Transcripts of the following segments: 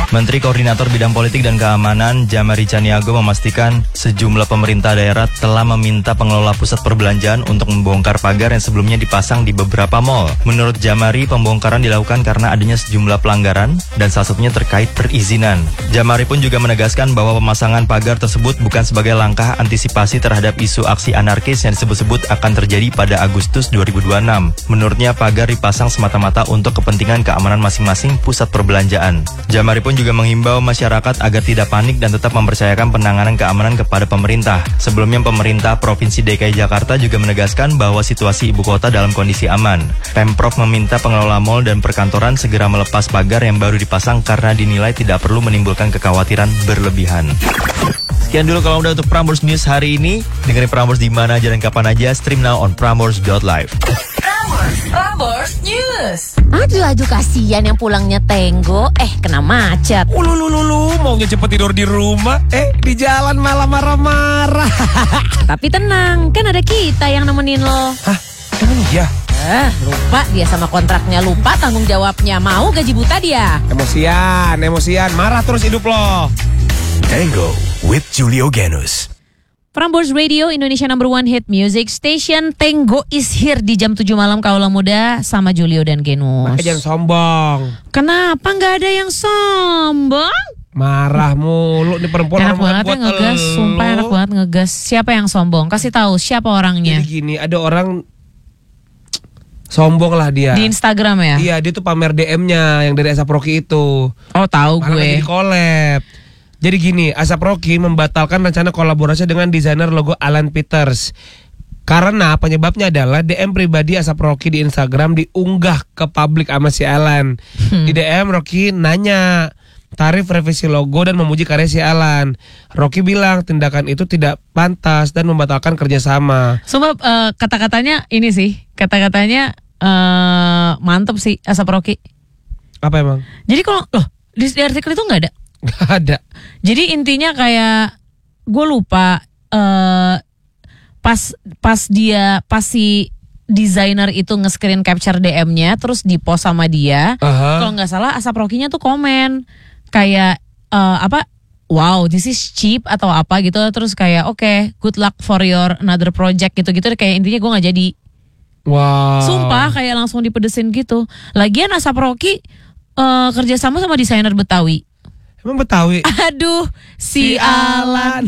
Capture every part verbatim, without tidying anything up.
Menteri Koordinator Bidang Politik dan Keamanan Jamari Caniago memastikan sejumlah pemerintah daerah telah meminta pengelola pusat perbelanjaan untuk membongkar pagar yang sebelumnya dipasang di beberapa mal. Menurut Jamari, pembongkaran dilakukan karena adanya sejumlah pelanggaran dan salah satunya terkait perizinan. Jamari pun juga menegaskan bahwa pemasangan pagar tersebut bukan sebagai langkah antisipasi terhadap isu aksi anarkis yang disebut-sebut akan terjadi pada Agustus dua ribu dua puluh enam. Menurutnya, pagar dipasang semata-mata untuk kepentingan keamanan masing-masing pusat perbelanjaan. Jamari pun juga menghimbau masyarakat agar tidak panik dan tetap mempercayakan penanganan keamanan kepada pemerintah. Sebelumnya, pemerintah Provinsi D K I Jakarta juga menegaskan bahwa situasi ibu kota dalam kondisi aman. Pemprov meminta pengelola mal dan perkantoran segera melepas pagar yang baru dipasang karena dinilai tidak perlu menimbulkan kekhawatiran berlebihan. Sekian dulu kalau udah untuk Prambors News hari ini. Dengerin Prambors di mana aja dan kapan aja. Stream now on prambors dot live. Prambors, Prambors News. Aduh, aduh, kasihan yang pulangnya tenggo, eh kena macet. Ululululu, maunya cepet tidur di rumah, eh di jalan malah marah-marah. Tapi tenang, kan ada kita yang nemenin lo. Hah? Emang iya? Eh, lupa dia sama kontraknya, lupa tanggung jawabnya. Mau gaji buta dia. Emosian, emosian, marah terus hidup lo. Tango with Julio Genus. Prambors Radio, Indonesia number one hit music station. Tango is here di jam tujuh malam kaula muda sama Julio dan Genus. Makanya jangan sombong. Kenapa nggak ada yang sombong? Marah mulu nih perempuan. Enak banget ya ngegas, sumpah enak banget ngegas. Siapa yang sombong? Kasih tahu siapa orangnya. Jadi gini, ada orang sombong lah dia. Di Instagram ya? Iya, dia tuh pamer D M-nya yang dari A$ap Rocky itu. Oh, tahu Malah gue. jadi collab. Jadi gini, A$ap Rocky membatalkan rencana kolaborasi dengan desainer logo Alan Peters. Karena penyebabnya adalah D M pribadi A$ap Rocky di Instagram diunggah ke publik sama si Alan. Hmm. Di D M Rocky nanya tarif revisi logo dan memuji karya si Alan. Rocky bilang tindakan itu tidak pantas dan membatalkan kerjasama. Sumpah uh, kata-katanya ini sih, kata-katanya uh, mantep sih A$ap Rocky. Apa emang? Jadi kalau loh di, di artikel itu nggak ada. Gak ada. Jadi intinya kayak gue lupa uh, pas pas dia pas si desainer itu nge-screen capture D M-nya terus di-post sama dia. Uh-huh. Kalau nggak salah A$ap Rocky-nya tuh komen kayak uh, apa? Wow, this is cheap atau apa gitu. Terus kayak oke, okay, good luck for your another project gitu-gitu. Kayak intinya gue nggak jadi. Wow. Sumpah kayak langsung dipedesin gitu. Lagian A$ap Rocky uh, kerjasama sama desainer Betawi. Emang Betawi? Aduh, si, si Alan.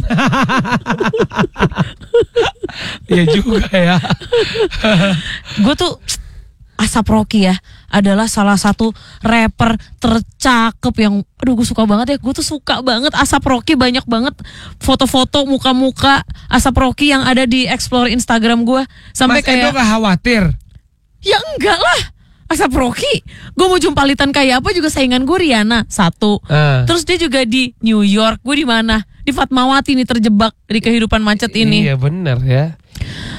Iya juga ya. Gue tuh A$ap Rocky ya adalah salah satu rapper tercakep yang, aduh gue suka banget ya. Gue tuh suka banget A$ap Rocky, banyak banget foto-foto muka-muka A$ap Rocky yang ada di explore Instagram gue. Sampai Mas kayak Edo gak khawatir? Ya enggak lah. A$ap Rocky, gue mau jumpalitan kayak apa juga saingan gue Rihanna satu. Uh. Terus dia juga di New York, gue di mana? Di Fatmawati nih terjebak di kehidupan macet ini. Iya bener ya.